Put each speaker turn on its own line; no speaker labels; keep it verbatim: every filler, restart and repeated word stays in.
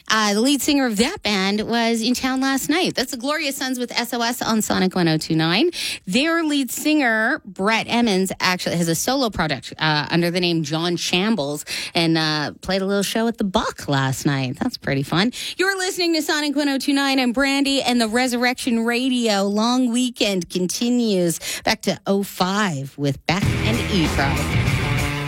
Uh, the lead singer of that band was in town last night. That's the Glorious Sons with S O S on Sonic one oh two point nine. Their lead singer, Brett Emmons, actually has a solo project uh, under the name John Shambles and uh, played a little show at the Buck last night. That's pretty fun. You're listening to Sonic one oh two point nine. I'm Brandy, and the Resurrection Radio long weekend continues back to oh five with Beck and Efro.